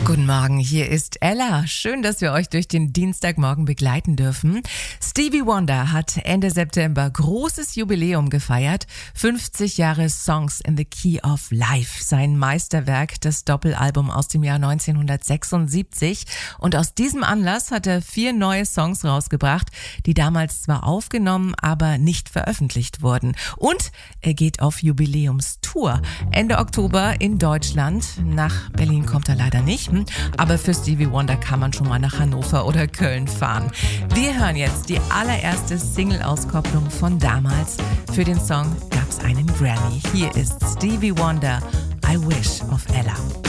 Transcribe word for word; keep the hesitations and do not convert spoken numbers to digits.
Guten Morgen, hier ist Ella. Schön, dass wir euch durch den Dienstagmorgen begleiten dürfen. Stevie Wonder hat Ende September großes Jubiläum gefeiert. fünfzig Jahre Songs in the Key of Life. Sein Meisterwerk, das Doppelalbum aus dem Jahr neunzehnhundertsechsundsiebzig. Und aus diesem Anlass hat er vier neue Songs rausgebracht, die damals zwar aufgenommen, aber nicht veröffentlicht wurden. Und er geht auf Jubiläumstour. Ende Oktober in Deutschland. Nach Berlin kommt er leider nicht. Aber für Stevie Wonder kann man schon mal nach Hannover oder Köln fahren. Wir hören jetzt die allererste Single-Auskopplung von damals. Für den Song gab es einen Grammy. Hier ist Stevie Wonder, I Wish auf Ella.